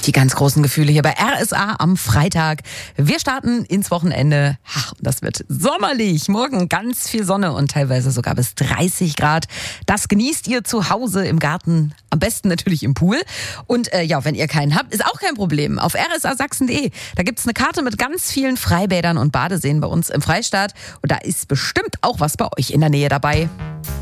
Die ganz großen Gefühle hier bei RSA am Freitag. Wir starten ins Wochenende. Das wird sommerlich. Morgen ganz viel Sonne und teilweise sogar bis 30 Grad. Das genießt ihr zu Hause im Garten. Am besten natürlich im Pool. Und wenn ihr keinen habt, ist auch kein Problem. Auf rsasachsen.de, da gibt's eine Karte mit ganz vielen Freibädern und Badeseen bei uns im Freistaat. Und da ist bestimmt auch was bei euch in der Nähe dabei.